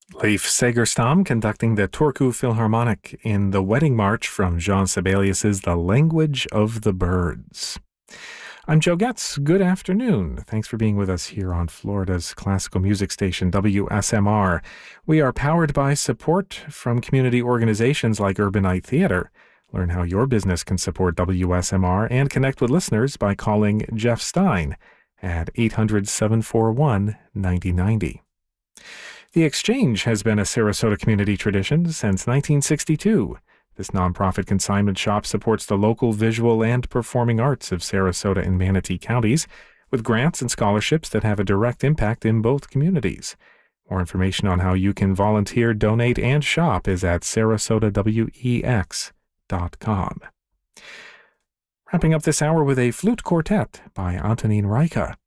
Leif Segerstam conducting the Turku Philharmonic in the Wedding March from Jean Sibelius's The Language of the Birds. I'm Joe Getz. Good afternoon. Thanks for being with us here on Florida's classical music station, WSMR. We are powered by support from community organizations like Urbanite Theater. Learn how your business can support WSMR and connect with listeners by calling Jeff Stein at 800-741-9090. The Exchange has been a Sarasota community tradition since 1962. This nonprofit consignment shop supports the local visual and performing arts of Sarasota and Manatee counties with grants and scholarships that have a direct impact in both communities. More information on how you can volunteer, donate, and shop is at sarasotawex.com. Wrapping up this hour with a flute quartet by Antonin Reicha.